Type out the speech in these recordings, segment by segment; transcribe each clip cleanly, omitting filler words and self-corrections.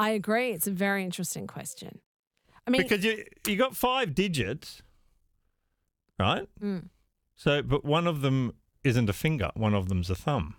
I agree. It's a very interesting question. I mean, Because you got 5 digits, right? So, but one of them isn't a finger. One of them's a thumb.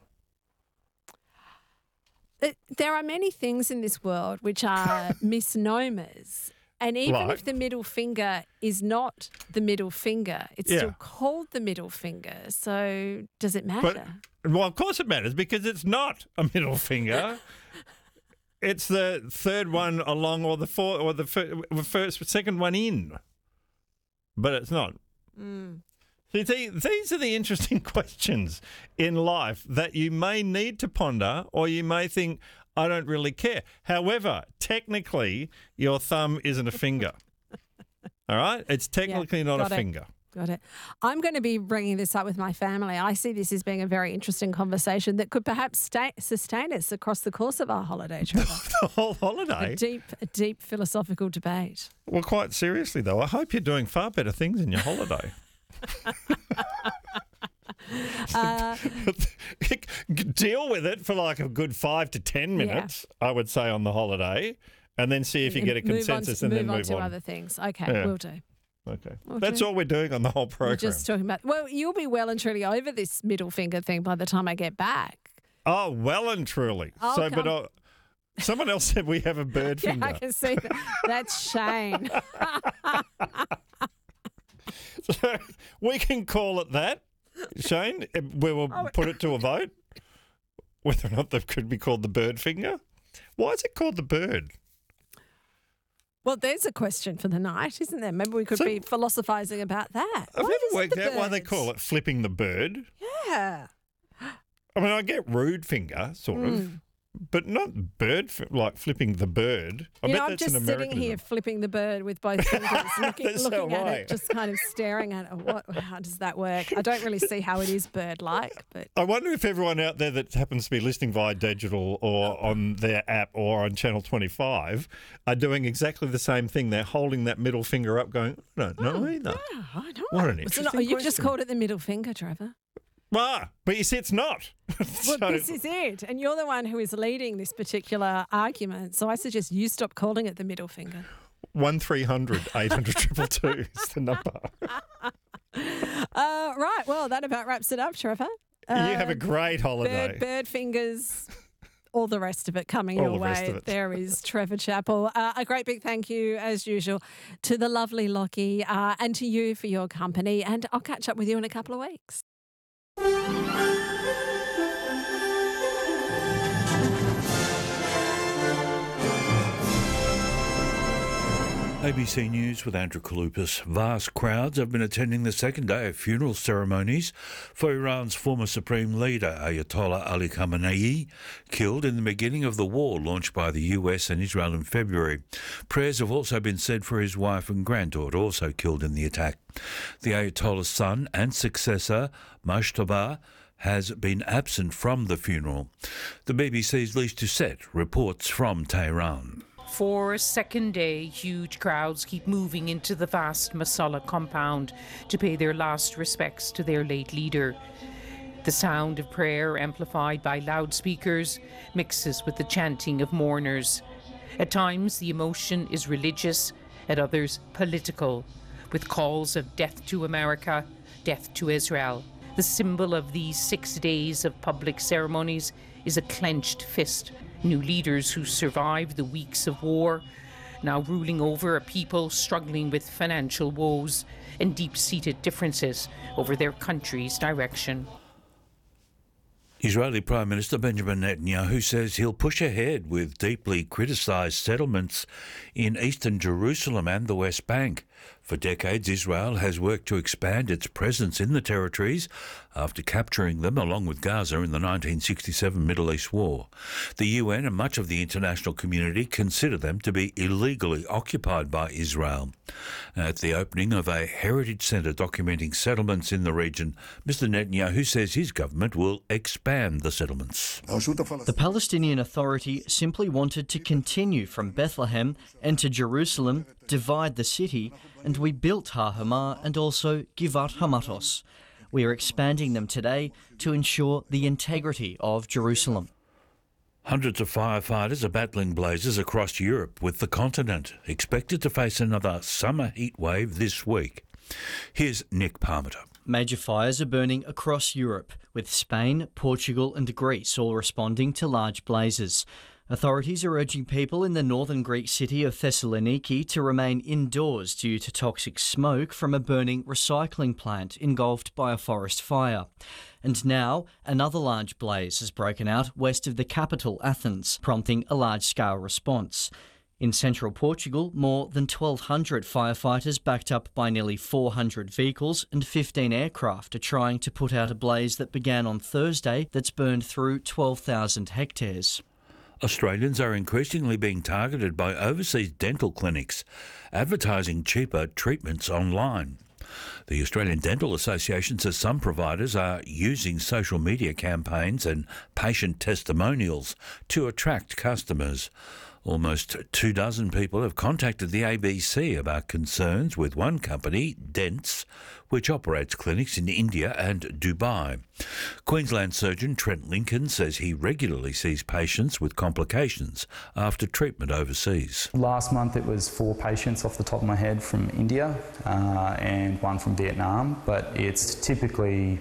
there are many things in this world which are misnomers. And even if the middle finger is not the middle finger, it's still called the middle finger. So does it matter? Well, of course it matters because it's not a middle finger. It's the third one along or the fourth or the second one in. But it's not. See, these are the interesting questions in life that you may need to ponder or you may think, I don't really care. However, technically, your thumb isn't a finger. All right? It's technically not a finger. Got it. I'm going to be bringing this up with my family. I see this as being a very interesting conversation that could perhaps sustain us across the course of our holiday, Trevor. The whole holiday? A deep philosophical debate. Well, quite seriously, though, I hope you're doing far better things in your holiday. Deal with it for like a good 5 to 10 minutes, I would say, on the holiday, and then see if you get a consensus and then move on to other things. Okay, we'll do. Okay. That's all we're doing on the whole program. We're just talking about, well, you'll be well and truly over this middle finger thing by the time I get back. Oh, well and truly. Someone else said we have a bird finger. Yeah, I can see that. That's Shane. So we can call it that, Shane. We will put it to a vote whether or not that could be called the bird finger. Why is it called the bird? Well, there's a question for the night, isn't there? Maybe we could be philosophising about that. I've never worked out why they call it flipping the bird. Yeah. I mean, I get rude finger, sort of, but not bird, like flipping the bird. I bet I'm that's just an sitting Americanism. here flipping the bird with both fingers, looking at way. it, just kind of staring at it. How does that work? I don't really see how it is bird-like. But I wonder if everyone out there that happens to be listening via digital or on their app or on Channel 25 are doing exactly the same thing. They're holding that middle finger up going, I don't know either. Yeah, I know. What an interesting You've just question. called it the middle finger, Trevor. But you see, it's not. Well, this is it. And you're the one who is leading this particular argument. So I suggest you stop calling it the middle finger. 1300 800 222 is the number. Right. Well, that about wraps it up, Trevor. You have a great holiday. Bird fingers, all the rest of it coming your way. There is Trevor Chappell. A great big thank you, as usual, to the lovely Lockie and to you for your company. And I'll catch up with you in a couple of weeks. ABC News with Andrew Kaloupas. Vast crowds have been attending the second day of funeral ceremonies for Iran's former supreme leader, Ayatollah Ali Khamenei, killed in the beginning of the war launched by the US and Israel in February. Prayers have also been said for his wife and granddaughter, also killed in the attack. The Ayatollah's son and successor, Mujtaba, has been absent from the funeral. The BBC's Lise Doucette reports from Tehran. For a second day, huge crowds keep moving into the vast Masala compound to pay their last respects to their late leader. The sound of prayer, amplified by loudspeakers, mixes with the chanting of mourners. At times, the emotion is religious, at others, political, with calls of death to America, death to Israel. The symbol of these 6 days of public ceremonies is a clenched fist. New leaders who survived the weeks of war, now ruling over a people struggling with financial woes and deep-seated differences over their country's direction. Israeli Prime Minister Benjamin Netanyahu says he'll push ahead with deeply criticised settlements in eastern Jerusalem and the West Bank. For decades, Israel has worked to expand its presence in the territories after capturing them along with Gaza in the 1967 Middle East War. The UN and much of the international community consider them to be illegally occupied by Israel. At the opening of a heritage centre documenting settlements in the region, Mr Netanyahu says his government will expand the settlements. The Palestinian Authority simply wanted to continue from Bethlehem, enter Jerusalem, divide the city, and we built Har Hamar and also Givat Hamatos. We are expanding them today to ensure the integrity of Jerusalem. Hundreds of firefighters are battling blazes across Europe, with the continent expected to face another summer heat wave this week. Here's Nick Parmenter. Major fires are burning across Europe, with Spain, Portugal and Greece all responding to large blazes. Authorities are urging people in the northern Greek city of Thessaloniki to remain indoors due to toxic smoke from a burning recycling plant engulfed by a forest fire. And now, another large blaze has broken out west of the capital, Athens, prompting a large-scale response. In central Portugal, more than 1,200 firefighters backed up by nearly 400 vehicles and 15 aircraft are trying to put out a blaze that began on Thursday that's burned through 12,000 hectares. Australians are increasingly being targeted by overseas dental clinics, advertising cheaper treatments online. The Australian Dental Association says some providers are using social media campaigns and patient testimonials to attract customers. Almost 24 people have contacted the ABC about concerns with one company, Dents, which operates clinics in India and Dubai. Queensland surgeon Trent Lincoln says he regularly sees patients with complications after treatment overseas. Last month it was 4 patients off the top of my head from India and 1 from Vietnam, but it's typically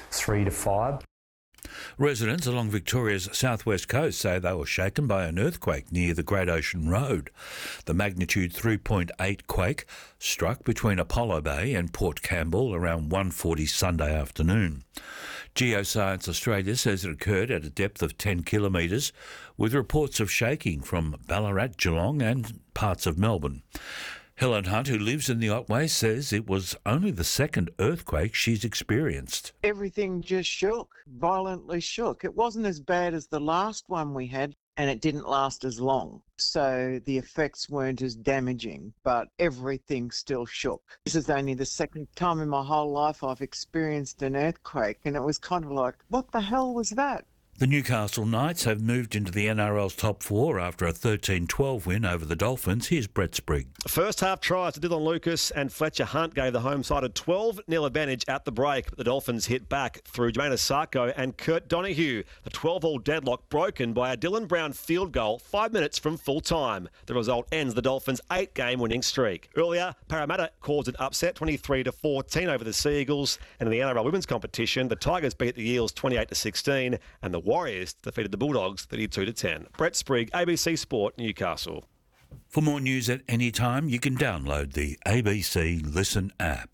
3 to 5. Residents along Victoria's southwest coast say they were shaken by an earthquake near the Great Ocean Road. The magnitude 3.8 quake struck between Apollo Bay and Port Campbell around 1:40 Sunday afternoon. Geoscience Australia says it occurred at a depth of 10 kilometres, with reports of shaking from Ballarat, Geelong and parts of Melbourne. Helen Hunt, who lives in the Otway, says it was only the second earthquake she's experienced. Everything just shook, violently shook. It wasn't as bad as the last one we had, and it didn't last as long. So the effects weren't as damaging, but everything still shook. This is only the second time in my whole life I've experienced an earthquake, and it was kind of like, what the hell was that? The Newcastle Knights have moved into the NRL's top 4 after a 13-12 win over the Dolphins. Here's Brett Sprigg. First half tries to Dylan Lucas and Fletcher Hunt gave the home side a 12-0 advantage at the break, but the Dolphins hit back through Jermaine Asako and Kurt Donahue. The 12-all deadlock broken by a Dylan Brown field goal 5 minutes from full time. The result ends the Dolphins' 8-game winning streak. Earlier, Parramatta caused an upset 23-14 over the Sea Eagles, and in the NRL women's competition, the Tigers beat the Eels 28-16 and the Warriors defeated the Bulldogs 32-10. Brett Sprigg, ABC Sport, Newcastle. For more news at any time, you can download the ABC Listen app.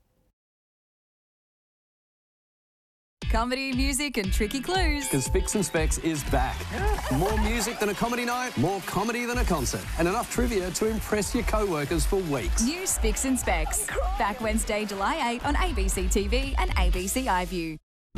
Comedy, music and tricky clues. Because Spicks and Specs is back. More music than a comedy night, more comedy than a concert, and enough trivia to impress your co-workers for weeks. New Spicks and Specs. Back Wednesday, July 8 on ABC TV and ABC iView.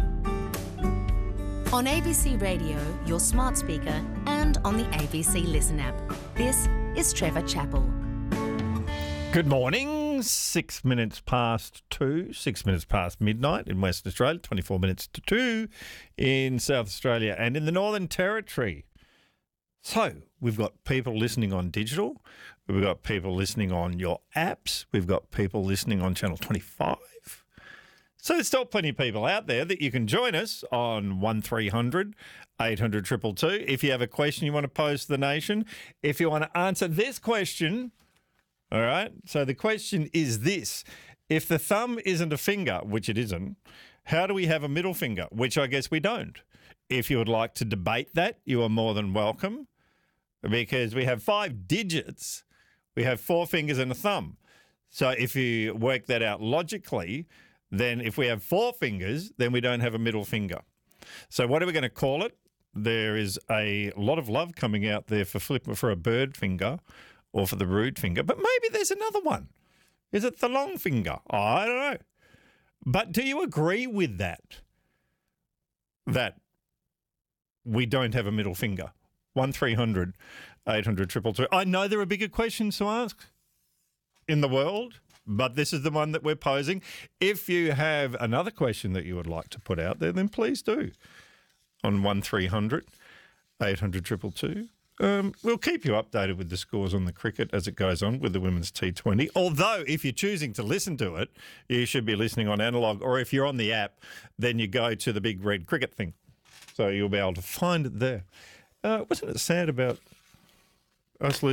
On ABC Radio, your smart speaker, and on the ABC Listen app. This is Trevor Chappell. Good morning. 6 minutes past 2, 6 minutes past midnight in Western Australia, 24 minutes to 2 in South Australia and in the Northern Territory. So we've got people listening on digital. We've got people listening on your apps. We've got people listening on Channel 25. So there's still plenty of people out there that you can join us on 1300 800 222. If you have a question you want to pose to the nation, if you want to answer this question, all right? So the question is this. If the thumb isn't a finger, which it isn't, how do we have a middle finger, which I guess we don't? If you would like to debate that, you are more than welcome, because we have 5 digits. We have 4 fingers and a thumb. So if you work that out logically, then if we have 4 fingers, then we don't have a middle finger. So what are we going to call it? There is a lot of love coming out there for a bird finger or for the rude finger, but maybe there's another one. Is it the long finger? I don't know. But do you agree with that? That we don't have a middle finger? 1300 800 222. I know there are bigger questions to ask in the world, but this is the one that we're posing. If you have another question that you would like to put out there, then please do on 1300 800 222. We'll keep you updated with the scores on the cricket as it goes on with the Women's T20. Although, if you're choosing to listen to it, you should be listening on analogue, or if you're on the app, then you go to the big red cricket thing. So you'll be able to find it there. Wasn't it sad about us